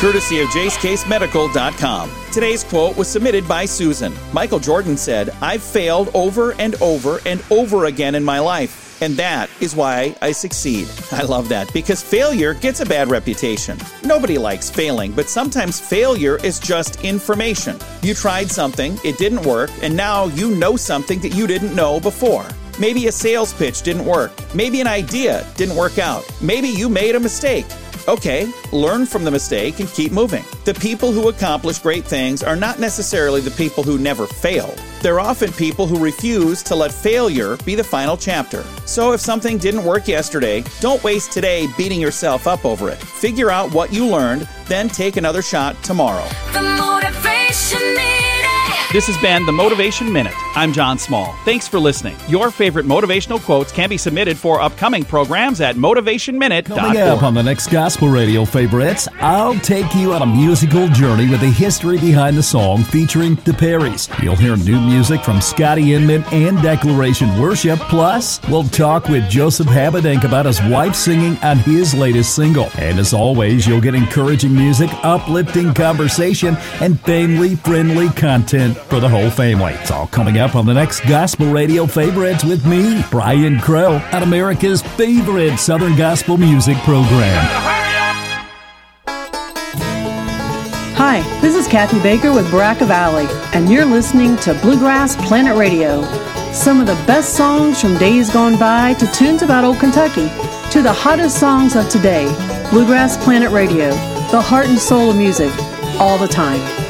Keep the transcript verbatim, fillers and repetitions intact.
courtesy of jace case medical dot com. Today's quote was submitted by Susan. Michael Jordan said, "I've failed over and over and over again in my life, and that is why I succeed." I love that, because failure gets a bad reputation. Nobody likes failing, but sometimes failure is just information. You tried something, it didn't work, and now you know something that you didn't know before. Maybe a sales pitch didn't work. Maybe an idea didn't work out. Maybe you made a mistake. Okay, learn from the mistake and keep moving. The people who accomplish great things are not necessarily the people who never failed. They're often people who refuse to let failure be the final chapter. So if something didn't work yesterday, don't waste today beating yourself up over it. Figure out what you learned, then take another shot tomorrow. The Motivation Minute. This has been the Motivation Minute. I'm John Small. Thanks for listening. Your favorite motivational quotes can be submitted for upcoming programs at motivation minute dot org. Coming up on the next Gospel Radio Favorites, I'll take you on a musical journey with the history behind the song featuring the Perrys. You'll hear new music from Scotty Inman and Declaration Worship. Plus, we'll talk with Joseph Habedank about his wife singing on his latest single. And as always, you'll get encouraging music, uplifting conversation, and family-friendly content for the whole family. It's all coming up on the next Gospel Radio Favorites with me, Brian Crow, on America's favorite Southern Gospel music program. Hi, this is Kathy Baker with Baraka Valley, and you're listening to Bluegrass Planet Radio. Some of the best songs from days gone by to tunes about old Kentucky to the hottest songs of today. Bluegrass Planet Radio, the heart and soul of music, all the time.